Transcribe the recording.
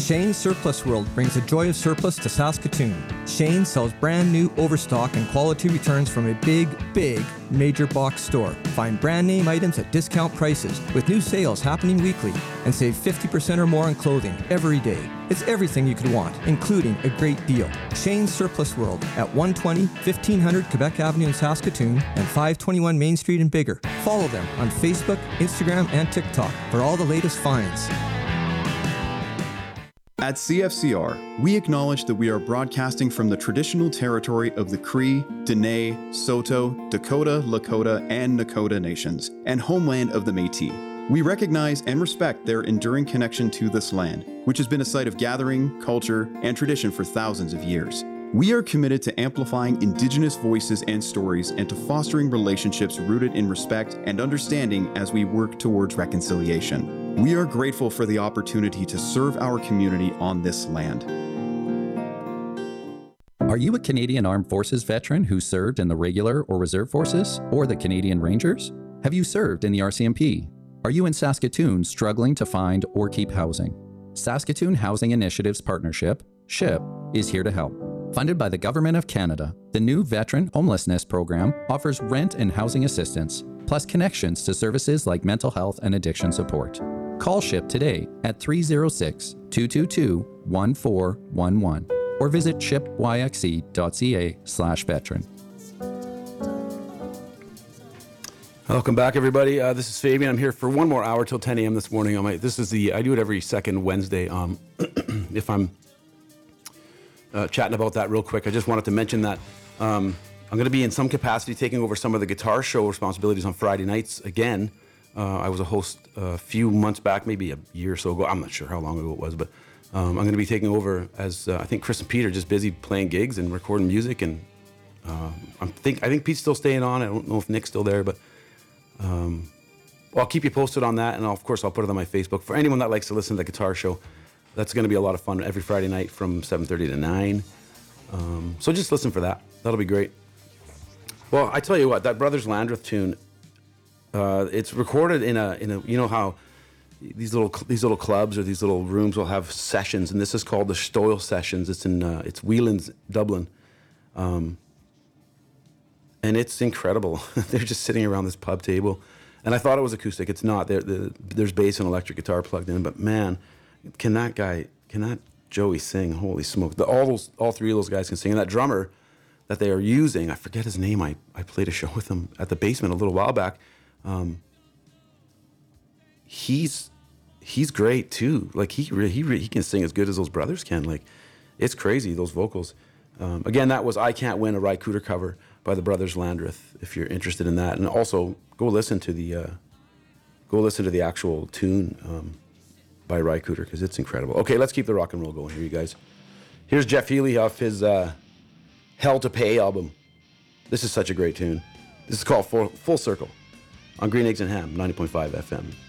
Shane's Surplus World brings the joy of surplus to Saskatoon. Shane sells brand new overstock and quality returns from a big major box store. Find brand name items at discount prices with new sales happening weekly and save 50% or more on clothing every day. It's everything you could want, including a great deal. Shane's Surplus World at 120 1500 Quebec Avenue in Saskatoon and 521 Main Street in Bigger. Follow them on Facebook, Instagram, and TikTok for all the latest finds. At CFCR, we acknowledge that we are broadcasting from the traditional territory of the Cree, Dene, Saulteaux, Dakota, Lakota, and Nakota nations, and homeland of the Métis. We recognize and respect their enduring connection to this land, which has been a site of gathering, culture, and tradition for thousands of years. We are committed to amplifying Indigenous voices and stories and to fostering relationships rooted in respect and understanding as we work towards reconciliation. We are grateful for the opportunity to serve our community on this land. Are you a Canadian Armed Forces veteran who served in the regular or reserve forces or the Canadian Rangers? Have you served in the RCMP? Are you in Saskatoon struggling to find or keep housing? Saskatoon Housing Initiatives Partnership, SHIP, is here to help. Funded by the Government of Canada, the new Veteran Homelessness Program offers rent and housing assistance, plus connections to services like mental health and addiction support. Call SHIP today at 306-222-1411 or visit shipyxe.ca/veteran. Welcome back, everybody. This is Fabian. I'm here for one more hour till 10 a.m. this morning. I do it every second Wednesday. If I'm chatting about that real quick, I just wanted to mention that I'm going to be in some capacity taking over some of the guitar show responsibilities on Friday nights again. I was a host a few months back, maybe a year or so ago. I'm not sure how long ago it was, but I'm going to be taking over as I think Chris and Pete are just busy playing gigs and recording music, and I think Pete's still staying on. I don't know if Nick's still there, but I'll keep you posted on that, and of course I'll put it on my Facebook for anyone that likes to listen to the guitar show. That's going to be a lot of fun every Friday night from 7:30 to 9. So just listen for that. That'll be great. Well, I tell you what, that Brothers Landreth tune. It's recorded in a you know how these little clubs or these little rooms will have sessions, and this is called the Stoyle Sessions. It's in it's Whelan's, Dublin, and it's incredible. They're just sitting around this pub table, and I thought it was acoustic. It's not. There's bass and electric guitar plugged in, but man, can that Joey sing? Holy smoke! All three of those guys can sing, and that drummer that they are using, I forget his name. I played a show with him at the Basement a little while back. He's great too. Like he can sing as good as those brothers can. Like, it's crazy, those vocals. Again, that was I Can't Win, a Ry Cooder cover by the Brothers Landreth, if you're interested in that. And also go listen to the actual tune by Ry Cooder, because it's incredible. Okay, let's keep the rock and roll going here, you guys. Here's Jeff Healey off his Hell to Pay album. This is such a great tune. This is called Full Circle on Green Eggs and Ham, 90.5 FM.